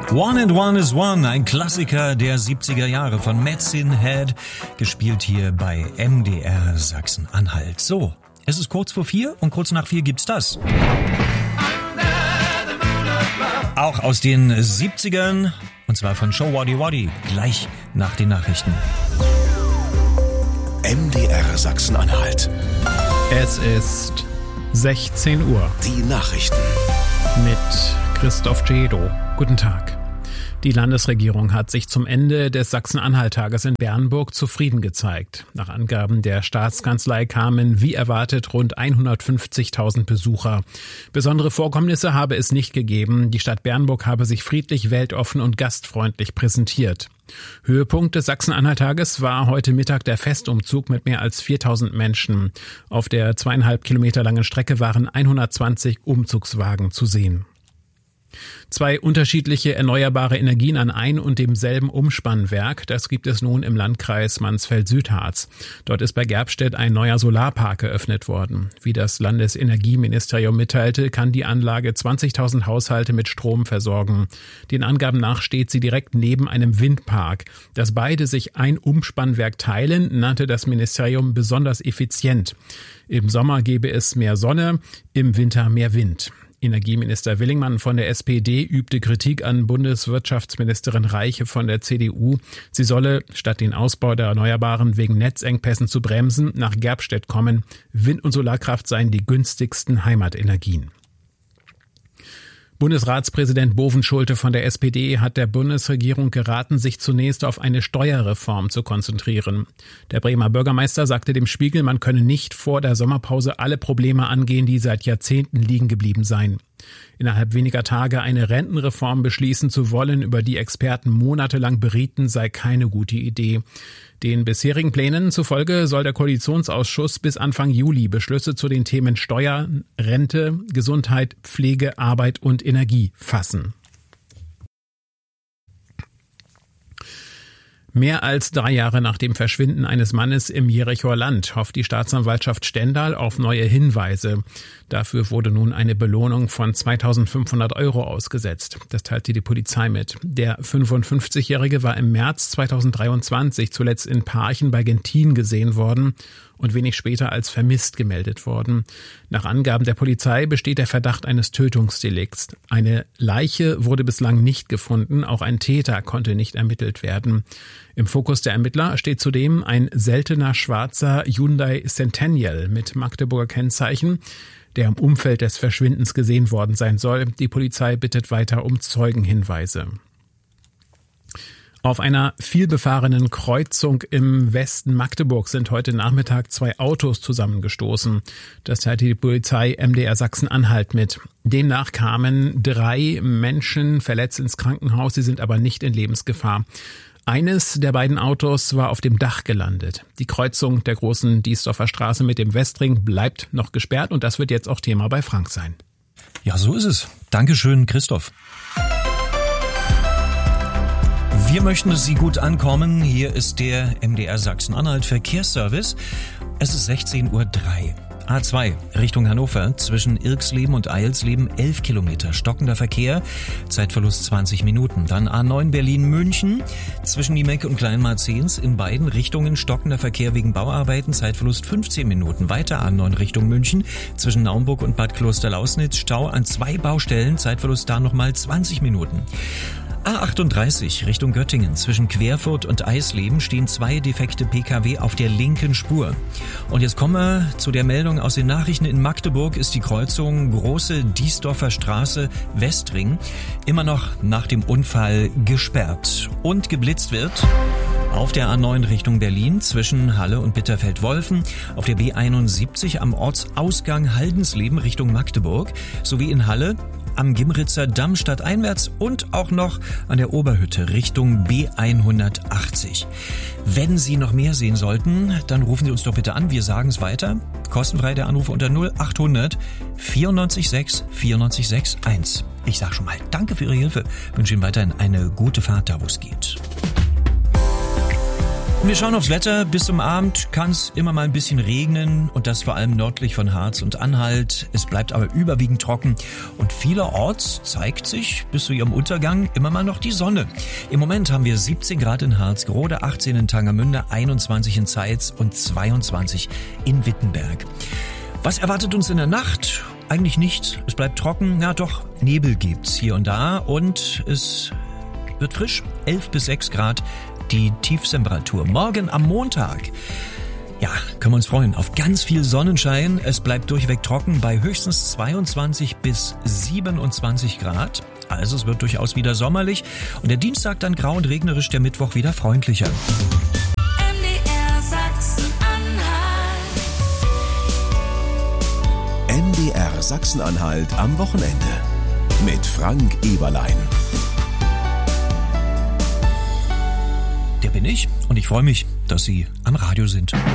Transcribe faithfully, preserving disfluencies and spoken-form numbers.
One and One is One, ein Klassiker der siebziger Jahre von Metsin Head, gespielt hier bei M D R Sachsen-Anhalt. So, es ist kurz vor vier und kurz nach vier gibt's das. Auch aus den siebzigern, und zwar von Show Waddy Waddy, gleich nach den Nachrichten. M D R Sachsen-Anhalt. Es ist sechzehn Uhr. Die Nachrichten. Mit Christoph Gedo. Guten Tag. Die Landesregierung hat sich zum Ende des Sachsen-Anhalt-Tages in Bernburg zufrieden gezeigt. Nach Angaben der Staatskanzlei kamen, wie erwartet, rund hundertfünfzigtausend Besucher. Besondere Vorkommnisse habe es nicht gegeben. Die Stadt Bernburg habe sich friedlich, weltoffen und gastfreundlich präsentiert. Höhepunkt des Sachsen-Anhalt-Tages war heute Mittag der Festumzug mit mehr als viertausend Menschen. Auf der zweieinhalb Kilometer langen Strecke waren hundertzwanzig Umzugswagen zu sehen. Zwei unterschiedliche erneuerbare Energien an ein und demselben Umspannwerk, das gibt es nun im Landkreis Mansfeld-Südharz. Dort ist bei Gerbstedt ein neuer Solarpark eröffnet worden. Wie das Landesenergieministerium mitteilte, kann die Anlage zwanzigtausend Haushalte mit Strom versorgen. Den Angaben nach steht sie direkt neben einem Windpark. Dass beide sich ein Umspannwerk teilen, nannte das Ministerium besonders effizient. Im Sommer gebe es mehr Sonne, im Winter mehr Wind. Energieminister Willingmann von der S P D übte Kritik an Bundeswirtschaftsministerin Reiche von der C D U. Sie solle, statt den Ausbau der Erneuerbaren wegen Netzengpässen zu bremsen, nach Gerbstedt kommen. Wind- und Solarkraft seien die günstigsten Heimatenergien. Bundesratspräsident Bovenschulte von der S P D hat der Bundesregierung geraten, sich zunächst auf eine Steuerreform zu konzentrieren. Der Bremer Bürgermeister sagte dem Spiegel, man könne nicht vor der Sommerpause alle Probleme angehen, die seit Jahrzehnten liegen geblieben seien. Innerhalb weniger Tage eine Rentenreform beschließen zu wollen, über die Experten monatelang berieten, sei keine gute Idee. Den bisherigen Plänen zufolge soll der Koalitionsausschuss bis Anfang Juli Beschlüsse zu den Themen Steuer, Rente, Gesundheit, Pflege, Arbeit und Energie fassen. Mehr als drei Jahre nach dem Verschwinden eines Mannes im Jerichoer Land hofft die Staatsanwaltschaft Stendal auf neue Hinweise. Dafür wurde nun eine Belohnung von zweitausendfünfhundert Euro ausgesetzt. Das teilte die Polizei mit. Der fünfundfünfzigjährige war im März zweitausenddreiundzwanzig zuletzt in Parchen bei Gentin gesehen worden und wenig später als vermisst gemeldet worden. Nach Angaben der Polizei besteht der Verdacht eines Tötungsdelikts. Eine Leiche wurde bislang nicht gefunden, auch ein Täter konnte nicht ermittelt werden. Im Fokus der Ermittler steht zudem ein seltener schwarzer Hyundai Centennial mit Magdeburger Kennzeichen, der im Umfeld des Verschwindens gesehen worden sein soll. Die Polizei bittet weiter um Zeugenhinweise. Auf einer vielbefahrenen Kreuzung im Westen Magdeburg sind heute Nachmittag zwei Autos zusammengestoßen. Das teilte die Polizei M D R Sachsen-Anhalt mit. Demnach kamen drei Menschen verletzt ins Krankenhaus, sie sind aber nicht in Lebensgefahr. Eines der beiden Autos war auf dem Dach gelandet. Die Kreuzung der großen Diesdorfer Straße mit dem Westring bleibt noch gesperrt und das wird jetzt auch Thema bei Frank sein. Ja, so ist es. Dankeschön, Christoph. Wir möchten, dass Sie gut ankommen. Hier ist der M D R Sachsen-Anhalt Verkehrsservice. Es ist sechzehn Uhr drei. A zwei Richtung Hannover zwischen Irksleben und Eilsleben elf Kilometer stockender Verkehr, Zeitverlust zwanzig Minuten. Dann A neun Berlin-München zwischen Niemek und Kleinmarzens in beiden Richtungen stockender Verkehr wegen Bauarbeiten, Zeitverlust fünfzehn Minuten. Weiter A neun Richtung München zwischen Naumburg und Bad Klosterlausnitz, Stau an zwei Baustellen, Zeitverlust da nochmal zwanzig Minuten. A achtunddreißig Richtung Göttingen zwischen Querfurt und Eisleben stehen zwei defekte P K W auf der linken Spur. Und jetzt kommen wir zu der Meldung aus den Nachrichten. In Magdeburg ist die Kreuzung Große Diesdorfer Straße Westring immer noch nach dem Unfall gesperrt und geblitzt wird. Auf der A neun Richtung Berlin zwischen Halle und Bitterfeld-Wolfen, auf der B einundsiebzig am Ortsausgang Haldensleben Richtung Magdeburg sowie in Halle am Gimritzer Damm stadteinwärts und auch noch an der Oberhütte Richtung B hundertachtzig. Wenn Sie noch mehr sehen sollten, dann rufen Sie uns doch bitte an. Wir sagen es weiter. Kostenfrei der Anrufe unter null achthundert vierundneunzig sechs vierundneunzig sechs eins. Ich sage schon mal danke für Ihre Hilfe. Wünsche Ihnen weiterhin eine gute Fahrt, da wo es geht. Wir schauen aufs Wetter. Bis zum Abend kann es immer mal ein bisschen regnen und das vor allem nördlich von Harz und Anhalt. Es bleibt aber überwiegend trocken und vielerorts zeigt sich bis zu ihrem Untergang immer mal noch die Sonne. Im Moment haben wir siebzehn Grad in Harzgerode, achtzehn in Tangermünde, einundzwanzig in Zeitz und zweiundzwanzig in Wittenberg. Was erwartet uns in der Nacht? Eigentlich nichts. Es bleibt trocken. Ja doch, Nebel gibt's hier und da und es wird frisch. elf bis sechs Grad. Die Tiefstemperatur. Morgen am Montag, ja, können wir uns freuen auf ganz viel Sonnenschein. Es bleibt durchweg trocken bei höchstens zweiundzwanzig bis siebenundzwanzig Grad. Also es wird durchaus wieder sommerlich. Und der Dienstag dann grau und regnerisch, der Mittwoch wieder freundlicher. M D R Sachsen-Anhalt. M D R Sachsen-Anhalt am Wochenende mit Frank Eberlein. Der bin ich und ich freue mich, dass Sie am Radio sind.